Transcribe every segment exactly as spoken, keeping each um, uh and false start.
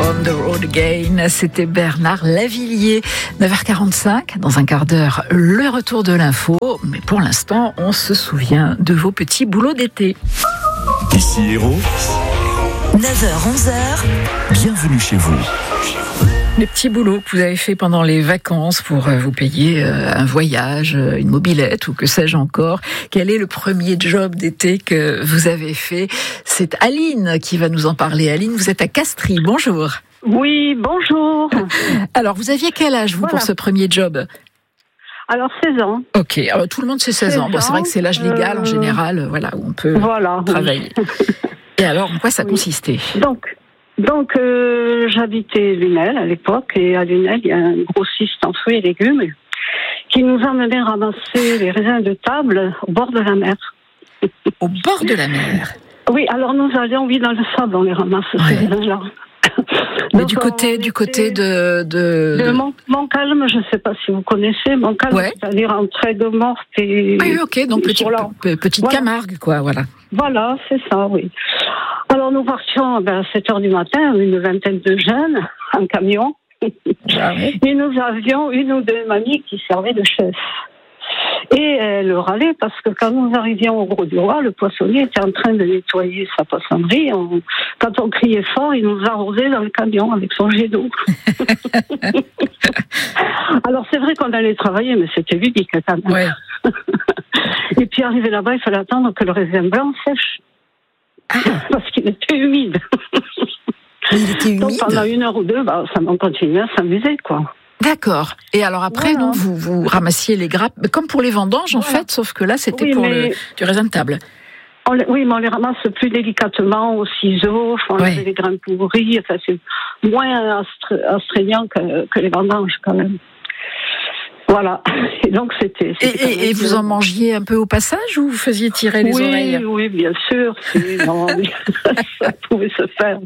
On the Road Again, c'était Bernard Lavilliers. neuf heures quarante-cinq, dans un quart d'heure, le retour de l'info. Mais pour l'instant, on se souvient de vos petits boulots d'été. Ici Héros. neuf heures onze heures. Bienvenue chez vous. Les petits boulots que vous avez fait pendant les vacances pour vous payer un voyage, une mobilette ou que sais-je encore. Quel est le premier job d'été que vous avez fait? C'est Aline qui va nous en parler. Aline, vous êtes à Castries. Bonjour. Oui, bonjour. Alors, vous aviez quel âge, vous, voilà. pour ce premier job? Alors, seize ans. Ok, alors, tout le monde c'est seize ans. Bon, c'est vrai que c'est l'âge légal, euh... en général, voilà, où on peut voilà, travailler. Oui. Et alors, en quoi ça oui. consistait? Donc, donc euh, j'habitais Lunel à l'époque, et à Lunel, il y a un grossiste en fruits et légumes qui nous emmenait ramasser les raisins de table au bord de la mer. Au bord de la mer? Oui, alors nous allions, oui, dans le sable, on les ramasse, ouais. ces raisins-là. Mais donc, du côté, du côté de... De, de Mont, Montcalm, je ne sais pas si vous connaissez, Montcalm, ouais. c'est-à-dire entre Aigues-Mortes et... Oui, ok, donc petite, petite voilà. Camargue, quoi, voilà. Voilà, c'est ça, oui. Alors nous partions ben, à sept heures du matin, une vingtaine de jeunes, en camion. Ah oui. Et nous avions une ou deux mamies qui servaient de chef. Et elle râlait parce que quand nous arrivions au Gros du Roi, le poissonnier était en train de nettoyer sa poissonnerie. On, quand on criait fort, il nous arrosait dans le camion avec son jet d'eau. Alors c'est vrai qu'on allait travailler, mais c'était ludique quand même. Ouais. Et puis arrivé là-bas, il fallait attendre que le raisin blanc sèche. Ah. Parce qu'il était humide. Il était humide. Donc pendant une heure ou deux, bah, ça m'en continuait à s'amuser, quoi. D'accord. Et alors après, voilà. donc, vous, vous ramassiez les grappes, comme pour les vendanges, en voilà. fait, sauf que là, c'était oui, pour mais... le, du raisin de table. On les, oui, mais on les ramasse plus délicatement au ciseau, on ouais. les grains pourris, enfin, c'est moins astreignant que, que les vendanges, quand même. Voilà. Et donc, c'était... c'était et et, et vous en mangiez un peu au passage ou vous faisiez tirer les oui, oreilles? Oui, oui, bien sûr. Non, ça pouvait se faire.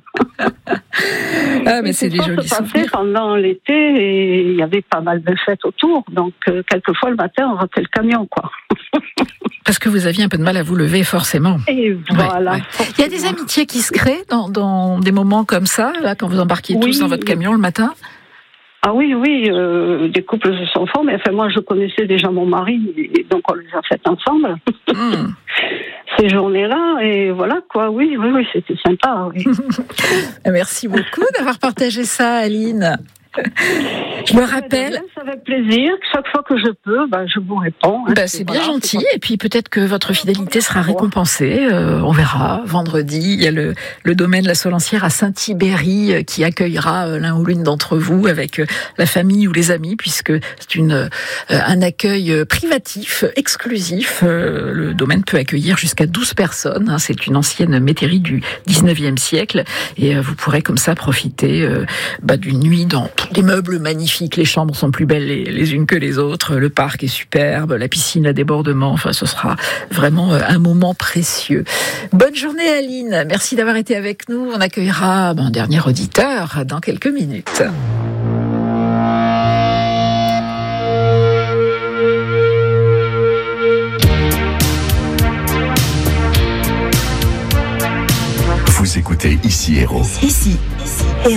Ah, mais c'est des jolis souvenirs. Pendant l'été, et il y avait pas mal de fêtes autour. Donc, euh, quelquefois, le matin, on ratait le camion, quoi. Parce que vous aviez un peu de mal à vous lever, forcément. Et voilà. Ouais, ouais. Il y a des amitiés qui se créent dans, dans des moments comme ça, là, quand vous embarquiez oui. tous dans votre camion le matin? Ah oui, oui, euh, des couples se sont formés. Enfin, moi, je connaissais déjà mon mari, et donc on les a faites ensemble. Mm. Ces journées-là, et voilà, quoi. Oui, oui, oui, c'était sympa. Oui. Merci beaucoup d'avoir partagé ça, Aline. Je me rappelle. Ça fait plaisir. Chaque fois que je peux, bah, je vous réponds. Hein, bah, c'est voilà, bien gentil. Et puis peut-être que votre fidélité sera récompensée. Euh, on verra. Vendredi, il y a le, le domaine La Solancière à Saint-Thibéry qui accueillera l'un ou l'une d'entre vous avec la famille ou les amis, puisque c'est une euh, un accueil privatif, exclusif. Euh, le domaine peut accueillir jusqu'à douze personnes. Hein, c'est une ancienne métairie du dix-neuvième siècle. Et euh, vous pourrez comme ça profiter euh, bah, d'une nuit dans des meubles magnifiques, les chambres sont plus belles les, les unes que les autres, le parc est superbe, la piscine à débordement, enfin ce sera vraiment un moment précieux. Bonne journée Aline, merci d'avoir été avec nous, on accueillera un dernier auditeur dans quelques minutes. Vous écoutez Ici Héros. Ici, ici Héros.